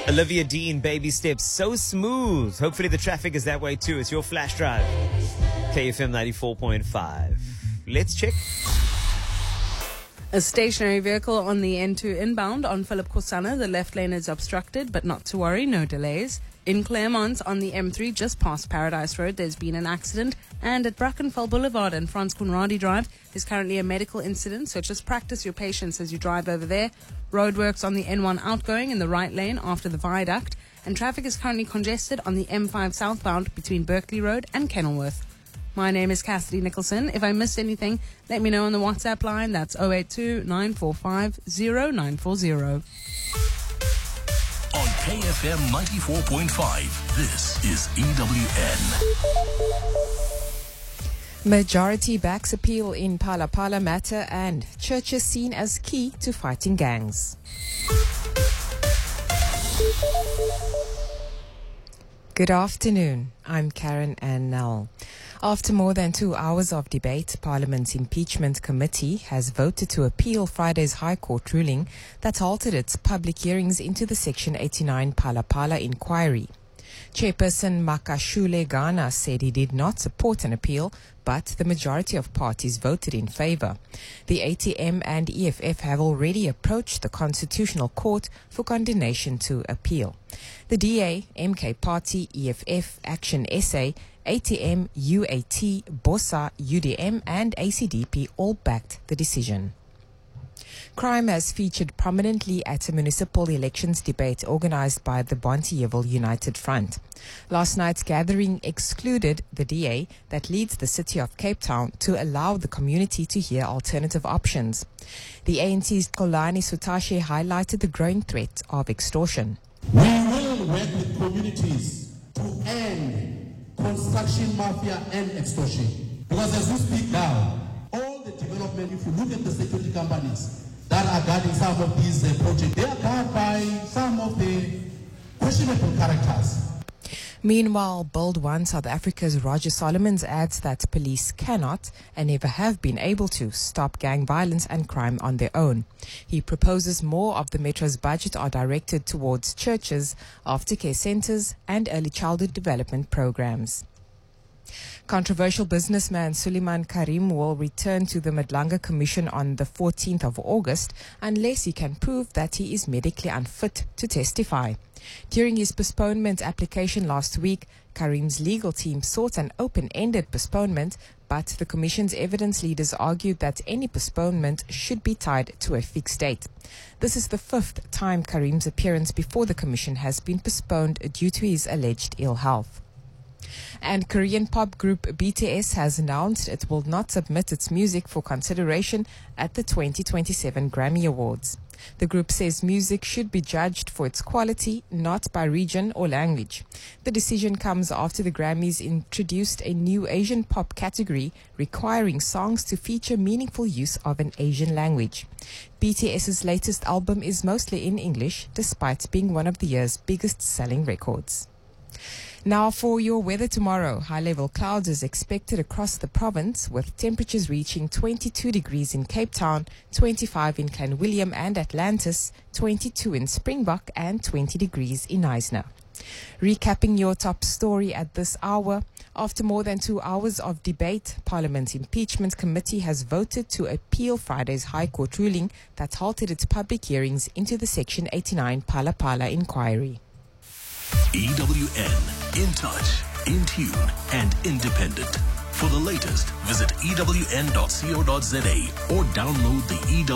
Olivia Dean, Baby Steps, so smooth. Hopefully the traffic is that way too. It's your flash drive. KFM 94.5. Let's check. A stationary vehicle on the N2 inbound on Philip Kosana. The left lane is obstructed, but not to worry, no delays. In Claremont on the M3, just past Paradise Road, there's been an accident. And at Brackenfell Boulevard and Frans Conradi Drive, there's currently a medical incident, so just practice your patience as you drive over there. Roadworks on the N1 outgoing in the right lane after the viaduct. And traffic is currently congested on the M5 southbound between Berkeley Road and Kenilworth. My name is Cassidy Nicholson. If I missed anything, let me know on the WhatsApp line. That's 082-945-0940. On KFM 94.5, this is EWN. Majority backs appeal in Phala Phala matter and churches seen as key to fighting gangs. Good afternoon. I'm Karen Ann Nell. After more than 2 hours of debate, Parliament's Impeachment Committee has voted to appeal Friday's High Court ruling that halted its public hearings into the Section 89 Phala Phala inquiry. Chairperson Makashule Ghana said he did not support an appeal, but the majority of parties voted in favor. The ATM and EFF have already approached the Constitutional Court for condemnation to appeal. The DA, MK Party, EFF, Action SA, ATM, UAT, BOSA, UDM and ACDP all backed the decision. Crime has featured prominently at a municipal elections debate organized by the Bonteheuwel United Front. Last night's gathering excluded the DA that leads the city of Cape Town to allow the community to hear alternative options. The ANC's Xolani Sutashe highlighted the growing threat of extortion. We will work with communities to end construction mafia and extortion. Because as we speak now, all the development, if you look at the security companies that are guarding some of these projects, they are guarded by some of the questionable characters. Meanwhile, Build One South Africa's Roger Solomons adds that police cannot and never have been able to stop gang violence and crime on their own. He proposes more of the Metro's budget are directed towards churches, aftercare centres and early childhood development programs. Controversial businessman Suleiman Karim will return to the Madlanga Commission on the 14th of August unless he can prove that he is medically unfit to testify. During his postponement application last week, Karim's legal team sought an open-ended postponement, but the Commission's evidence leaders argued that any postponement should be tied to a fixed date. This is the fifth time Karim's appearance before the Commission has been postponed due to his alleged ill health. And Korean pop group BTS has announced it will not submit its music for consideration at the 2027 Grammy Awards. The group says music should be judged for its quality, not by region or language. The decision comes after the Grammys introduced a new Asian pop category requiring songs to feature meaningful use of an Asian language. BTS's latest album is mostly in English, despite being one of the year's biggest selling records. Now for your weather tomorrow. High-level clouds is expected across the province with temperatures reaching 22 degrees in Cape Town, 25 in Clanwilliam and Atlantis, 22 in Springbok and 20 degrees in Knysna. Recapping your top story at this hour, after more than 2 hours of debate, Parliament's Impeachment Committee has voted to appeal Friday's High Court ruling that halted its public hearings into the Section 89 Phala Phala inquiry. EWN, in touch, in tune, and independent. For the latest, visit ewn.co.za or download the EWN